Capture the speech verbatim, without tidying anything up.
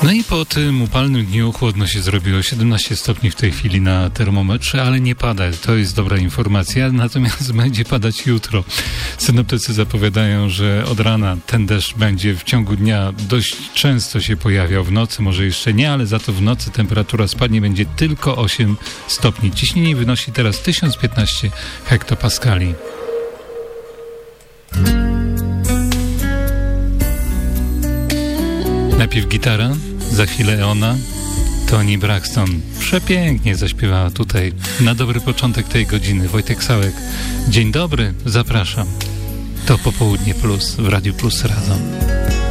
No i po tym upalnym dniu chłodno się zrobiło, siedemnaście stopni w tej chwili na termometrze, ale nie pada, to jest dobra informacja, natomiast będzie padać jutro. Synoptycy zapowiadają, że od rana ten deszcz będzie w ciągu dnia dość często się pojawiał, w nocy może jeszcze nie, ale za to w nocy temperatura spadnie, będzie tylko osiem stopni. Ciśnienie wynosi teraz tysiąc piętnaście hektopaskali. Najpierw gitara, za chwilę ona, Toni Braxton. Przepięknie zaśpiewała tutaj na dobry początek tej godziny. Wojtek Sałek. Dzień dobry, zapraszam. To Popołudnie Plus w Radiu Plus Razem.